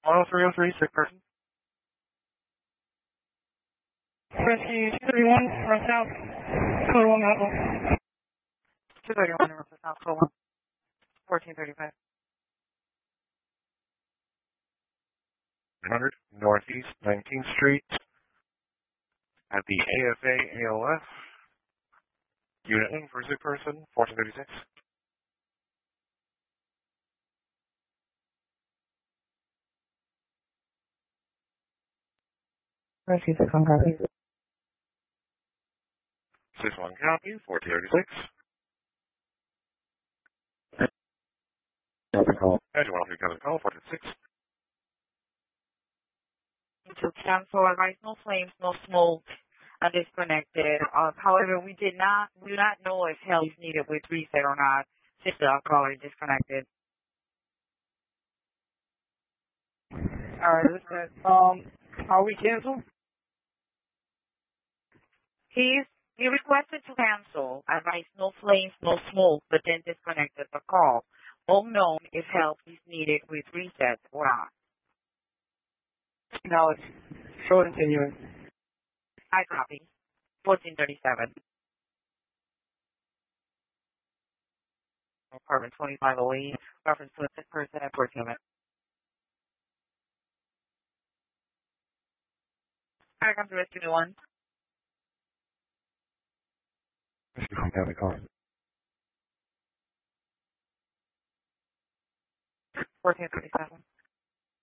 10303, sick person. Rescue 231, run south, code 1 Apple. 231, north to south, code 1, 1435. 100 Northeast 19th Street at the AFA ALF. Unit in for sick person, 1436. Rescue 61 copy. 61 copy, 1436. Call. Edge 103 call, 436. To cancel, advise no flames, no smoke, and disconnected. However, we do not know if help is needed with reset or not. Since the caller is disconnected. Alright, listen. Are we canceled? He requested to cancel, advise no flames, no smoke, but then disconnected the call. Unknown if help is needed with reset or not. Acknowledge. Short continuing. I copy. 1437. Apartment 2508, reference to a sick person at 14 minutes. Alright, come to rescue 1. Rescue from County Call. 1437.